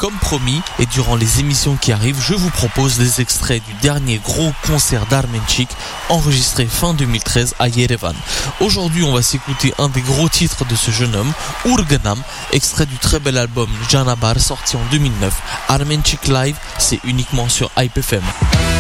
comme promis, et durant les émissions qui arrivent, je vous propose des extraits du dernier gros concert d'Armenchik enregistré fin 2013 à Yerevan. Aujourd'hui, on va s'écouter un des gros titres de ce jeune homme, Urganam, extrait du très bel album Janabar sorti en 2009. Armenchik Live, c'est uniquement sur Hype FM.